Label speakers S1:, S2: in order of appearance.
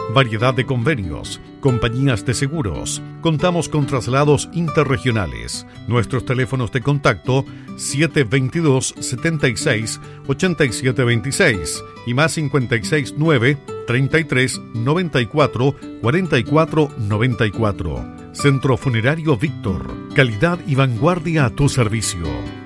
S1: variedad de convenios, compañías de seguros. Contamos con traslados interregionales. Nuestros teléfonos de contacto 722-76-8726 y más 569 33 94 44 94. Centro Funerario Víctor. Calidad y vanguardia a tu servicio.